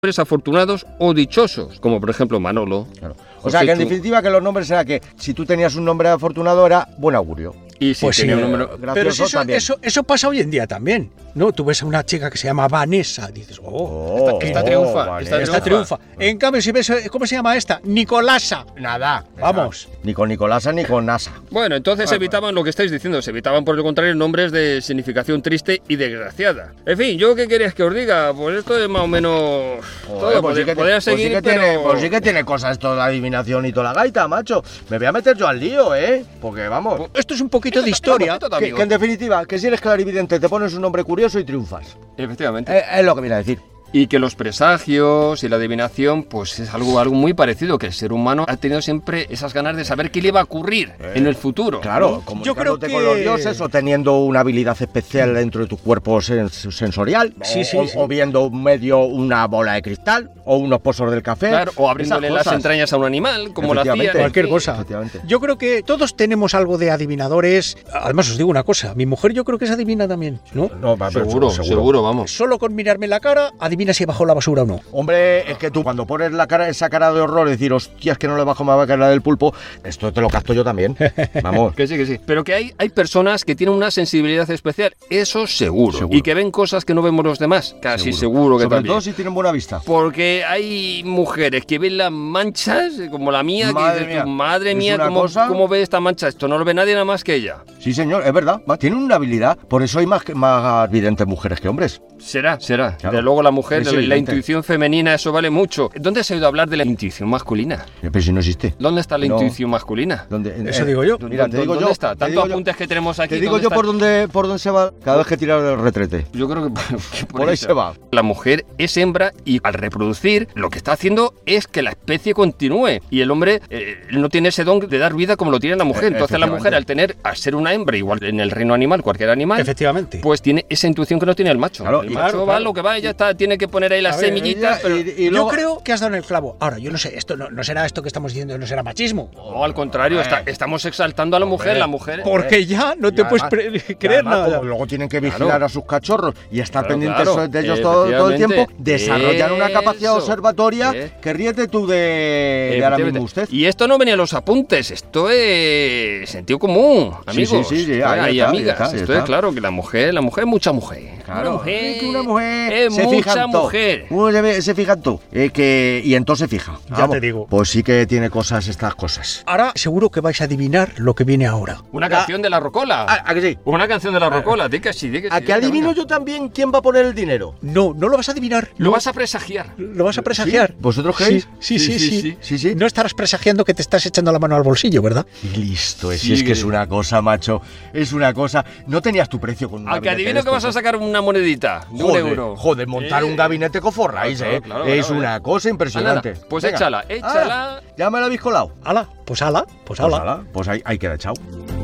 Hombres afortunados o dichosos, como por ejemplo Manolo. Claro. O sea, que en definitiva que los nombres era que si tú tenías un nombre afortunado era buen augurio. Y si Pues tenía sí, un número... pero si eso pasa hoy en día también, ¿no? Tú ves a una chica que se llama Vanessa, dices, esta triunfa, Vanessa. esta triunfa. En cambio, si ves, ¿cómo se llama esta? Nicolasa. Nada. Vamos. Ni con Nicolasa ni con NASA. Bueno, entonces evitaban lo que estáis diciendo, se evitaban por el contrario nombres de significación triste y desgraciada. En fin, ¿yo qué queréis que os diga? Pues esto es más o menos... Joder, todo, podría seguir, pero... Pues sí que tiene cosas esto de la adivinación y toda la gaita, macho. Me voy a meter yo al lío, ¿eh? Porque vamos... Esto es un poquito de historia. Que en definitiva, que si eres clarividente te pones un nombre curioso y triunfas. Efectivamente. Es lo que viene a decir. Y que los presagios y la adivinación, pues es algo muy parecido, que el ser humano ha tenido siempre esas ganas de saber qué le iba a ocurrir en el futuro. Claro, ¿no? Yo creo que... con los dioses o teniendo una habilidad especial dentro de tu cuerpo sensorial, Sí, o viendo medio una bola de cristal o unos pozos del café. Claro, o abriéndole las entrañas a un animal, como lo hacían. Cualquier cosa. Efectivamente. Yo creo que todos tenemos algo de adivinadores. Además, os digo una cosa, mi mujer yo creo que es adivina también, ¿no? No, pero Seguro, vamos. Solo con mirarme la cara, adivina si bajo la basura o no. Hombre, es que tú cuando pones esa cara de horror y decir, hostia, es que no le bajo más la del pulpo, esto te lo capto yo también. Vamos. Que sí. Pero que hay personas que tienen una sensibilidad especial, eso seguro. Y que ven cosas que no vemos los demás, casi seguro que Sobre también. todo si tienen buena vista. Porque hay mujeres que ven las manchas, como la mía, Madre que dices tú, mía. madre ¿Es mía, una cosa? ¿cómo ve esta mancha? Esto no lo ve nadie nada más que ella. Sí, señor, es verdad. Tiene una habilidad. Por eso hay más videntes mujeres que hombres. Será. Claro. Desde luego la mujer, Es la evidente. intuición femenina, eso vale mucho. ¿Dónde has oído hablar de la intuición masculina? Pero si no existe. ¿Dónde está la No. intuición masculina? Eso digo yo. Mira, te digo ¿Dónde yo. está? te Tantos digo yo- apuntes que tenemos aquí. Te digo ¿dónde yo está? por dónde se va cada vez que tiras el retrete. Yo creo que Por ahí se va. La mujer es hembra y al reproducir lo que está haciendo es que la especie continúe. Y el hombre no tiene ese don de dar vida como lo tiene la mujer. Entonces la mujer al ser una hembra, igual en el reino animal, cualquier animal, Efectivamente. pues tiene esa intuición que no tiene el macho. Claro, el y macho va lo que va y ya está, tiene que poner ahí las semillitas. Pero... Y Yo luego- creo que has dado en el clavo. Ahora, yo no sé, esto no será esto que estamos diciendo, no será machismo. No, al contrario, estamos exaltando a la mujer. La mujer... Porque ya no te puedes creer además, nada. como luego tienen que vigilar a sus cachorros y estar pendientes claro. de ellos todo el tiempo, Efectivamente. desarrollan una capacidad Eso. observatoria que ríete tú de ahora mismo usted. Y esto no venía a los apuntes, esto es sentido común, amigos. Sí, Ahí, está, amigas. ahí está, Esto es claro que la mujer es mucha mujer. Claro, es que una mujer es se fija mucha en todo. mujer. Se fija en todo. Y entonces se fija. Ya te digo. Pues sí que tiene cosas estas cosas. Ahora seguro que vais a adivinar lo que viene ahora. Una canción de la Rocola. ¿A que sí? Una canción de la Rocola, di que sí. ¿A que adivino yo también quién va a poner el dinero? No lo vas a adivinar. Lo vas a presagiar. Lo vas a presagiar. ¿Vosotros creéis? Sí. No estarás presagiando que te estás echando la mano al bolsillo, ¿verdad? Qué listo es. Sí, Si es que es una cosa, macho. Es una cosa. No tenías tu precio con un A que gabinete adivino de que vas a estos, sacar una monedita de un euro. Joder, montar un gabinete con forráis, Claro, es claro, una cosa impresionante. Nada, pues Venga. échala. Ah, ¿ya me la habéis colado? Pues ala. Pues ahí queda, chao.